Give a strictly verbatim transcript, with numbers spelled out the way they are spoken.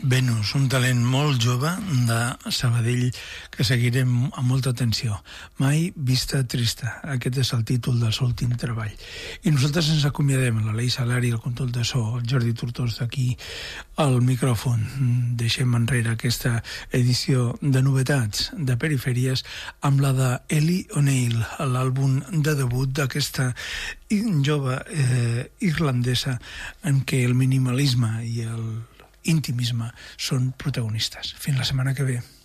Venus, un talent molt jove de Sabadell que seguirem amb molta atenció. Mai vista trista, aquest és el títol del seu últim treball. I nosaltres ens acomiadem, la Lei Salari, el control de so, el Jordi Tortós d'aquí al micròfon. Deixem enrere aquesta edició de novetats de perifèries amb la de Ellie O'Neill, l'àlbum de debut d'aquesta jove eh, irlandesa en què el minimalisme i el intimisme són protagonistes. Fins la setmana que ve.